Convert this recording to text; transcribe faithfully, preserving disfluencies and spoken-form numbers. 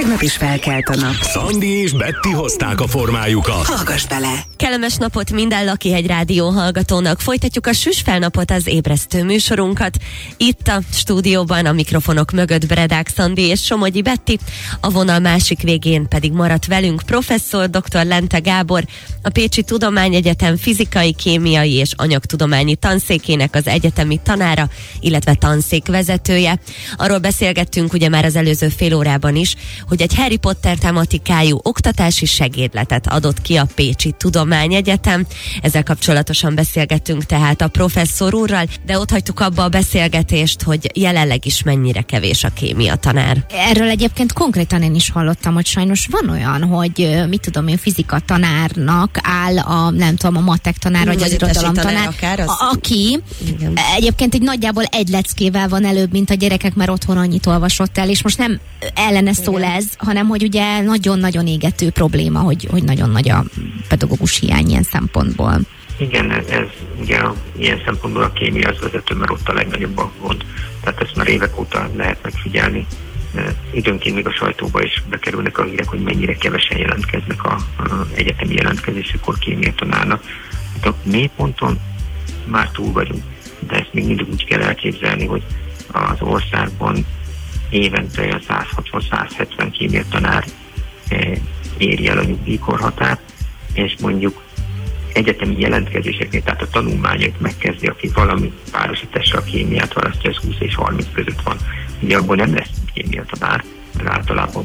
tegnap is felkelt a nap. Szandi és Betty hozták a formájukat. Hallgass bele! Kellemes napot minden Lakihegy rádió hallgatónak. Folytatjuk a Süsfelnapot, az ébresztő műsorunkat. Itt a stúdióban a mikrofonok mögött Bredák Szandi és Somogyi Betty. A vonal másik végén pedig maradt velünk professzor dr. Lente Gábor, a Pécsi Tudományegyetem fizikai, kémiai és anyagtudományi tanszékének az egyetemi tanára, illetve tanszékvezetője. Arról beszélgettünk ugye már az előző fél órában is, hogy egy Harry Potter tematikájú oktatási segédletet adott ki a Pécsi Tudományegyetem. Ezzel kapcsolatosan beszélgettünk tehát a professzor úrral, de ott hagytuk abba a beszélgetést, hogy jelenleg is mennyire kevés a kémia tanár. Erről egyébként konkrétan én is hallottam, hogy sajnos van olyan, hogy mit tudom én, fizika tanárnak áll a, nem tudom, a matek tanár, vagy az irodalom tanár, akár, az... aki igen. Egyébként egy nagyjából egy leckével van előbb, mint a gyerekek, mert otthon annyit olvasott el, és most nem ellene szól ez, hanem hogy ugye nagyon-nagyon égető probléma, hogy, hogy nagyon nagy a pedagógus hiány ilyen szempontból. Igen, ez, ez ugye ilyen szempontból a kémia az vezető, mert ott a legnagyobb a gond. Tehát ezt már évek óta lehet megfigyelni. Időnként még a sajtóba is bekerülnek a hírek, hogy mennyire kevesen jelentkeznek a, a egyetemi jelentkezésekor kémia tanárnak. Hát a mélyponton már túl vagyunk, de ezt még mindig úgy kell elképzelni, hogy az országban évente a száz hatvan-száz hetven kémia tanár éri el a nyugdíjkorhatárt, és mondjuk egyetemi jelentkezéseknél, tehát a tanulmányait megkezdi, aki valami párosítással a kémiát választja, ez húsz és harminc között van. Ugye abból nem lesz kémia tanár, mert általában